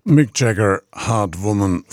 Mick Jagger, Hard Woman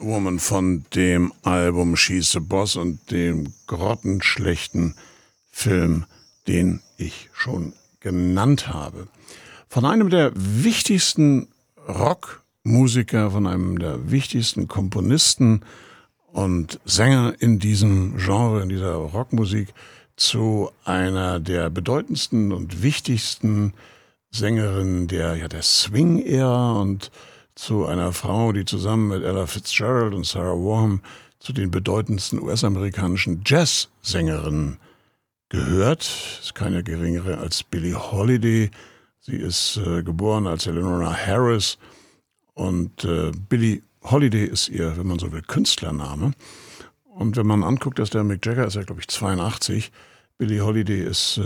von dem Album She's the Boss und dem grottenschlechten Film, den ich schon genannt habe. Von einem der wichtigsten Rockmusiker, von einem der wichtigsten Komponisten und Sänger in diesem Genre, in dieser Rockmusik, zu einer der bedeutendsten und wichtigsten Sängerinnen der Swing-Ära und zu einer Frau, die zusammen mit Ella Fitzgerald und Sarah Vaughan zu den bedeutendsten US-amerikanischen Jazz-Sängerinnen gehört. Ist keine geringere als Billie Holiday. Sie ist geboren als Eleanor Harris und Billie Holiday ist ihr, wenn man so will, Künstlername. Und wenn man anguckt, dass der Mick Jagger ist ja, glaube ich, 82. Billie Holiday ist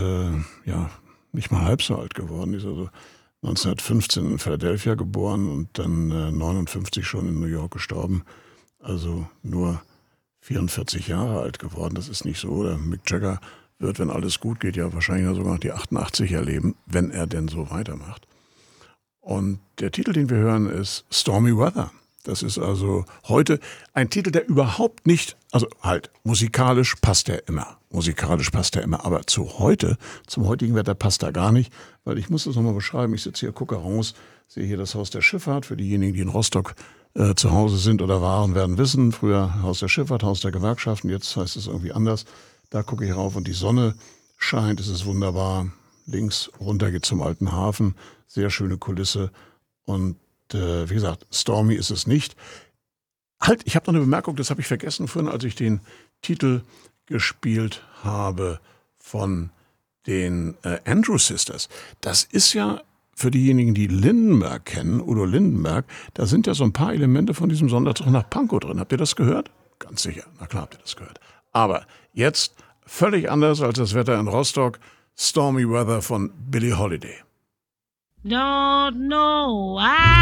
nicht mal halb so alt geworden. Die ist also 1915 in Philadelphia geboren und dann 59 schon in New York gestorben. Also nur 44 Jahre alt geworden. Das ist nicht so. Der Mick Jagger wird, wenn alles gut geht, ja wahrscheinlich sogar noch die 88 erleben, wenn er denn so weitermacht. Und der Titel, den wir hören, ist Stormy Weather. Das ist also heute ein Titel, der überhaupt nicht, also halt, musikalisch passt er immer. Aber zu heute, zum heutigen Wetter passt er gar nicht, weil ich muss das nochmal beschreiben. Ich sitze hier, gucke raus, sehe hier das Haus der Schifffahrt. Für diejenigen, die in Rostock zu Hause sind oder waren, werden wissen, früher Haus der Schifffahrt, Haus der Gewerkschaften, jetzt heißt es irgendwie anders. Da gucke ich rauf und die Sonne scheint, es ist wunderbar. Links runter geht zum alten Hafen, sehr schöne Kulisse und wie gesagt, Stormy ist es nicht. Halt, ich habe noch eine Bemerkung, das habe ich vergessen vorhin, als ich den Titel gespielt habe von den Andrew Sisters. Das ist ja für diejenigen, die Lindenberg kennen, Udo Lindenberg, da sind ja so ein paar Elemente von diesem Sonderzug nach Pankow drin. Habt ihr das gehört? Ganz sicher, na klar habt ihr das gehört. Aber jetzt völlig anders als das Wetter in Rostock, Stormy Weather von Billie Holiday. Don't know why